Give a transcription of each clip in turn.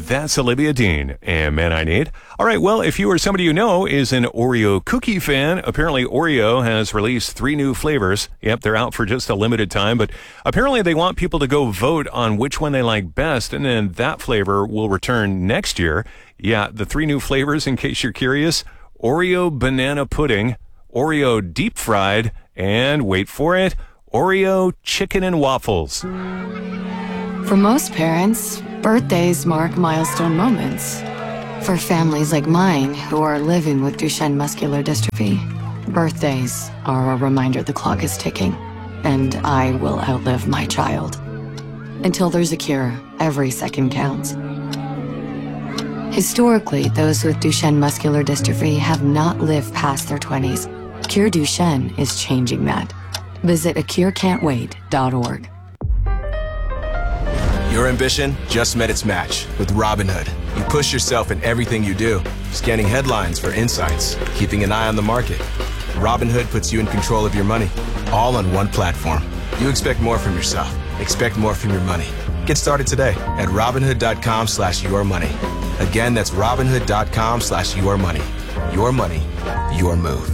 That's Olivia Dean and Man I Need. All right, well, if you or somebody you know is an Oreo cookie fan, apparently Oreo has released 3 new flavors. Yep, they're out for just a limited time, but apparently they want people to go vote on which one they like best, and then that flavor will return next year. Yeah, the 3 new flavors, in case you're curious: Oreo banana pudding, Oreo deep fried, and wait for it, Oreo chicken and waffles. For most parents, birthdays mark milestone moments. For families like mine who are living with Duchenne muscular dystrophy, birthdays are a reminder the clock is ticking, and I will outlive my child. Until there's a cure, every second counts. Historically, those with Duchenne muscular dystrophy have not lived past their 20s. Cure Duchenne is changing that. Visit acurecan'twait.org. Your ambition just met its match with Robinhood. You push yourself in everything you do, scanning headlines for insights, keeping an eye on the market. Robinhood puts you in control of your money, all on one platform. You expect more from yourself. Expect more from your money. Get started today at Robinhood.com/yourmoney. Again, that's Robinhood.com/yourmoney. Your money, your move.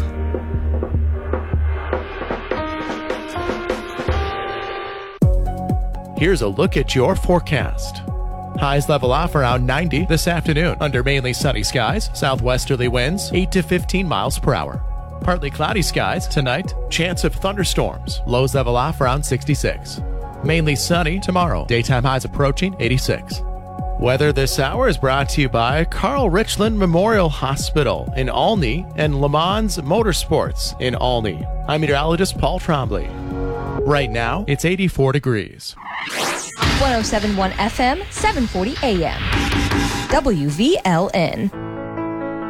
Here's a look at your forecast. Highs level off around 90 this afternoon under mainly sunny skies, southwesterly winds 8 to 15 miles per hour. Partly cloudy skies tonight, chance of thunderstorms, lows level off around 66. Mainly sunny tomorrow, daytime highs approaching 86. Weather this hour is brought to you by Carl Richland Memorial Hospital in Olney and Le Mans Motorsports in Olney. I'm meteorologist Paul Trombley. Right now, it's 84 degrees. 107.1 FM, 740 AM. WVLN.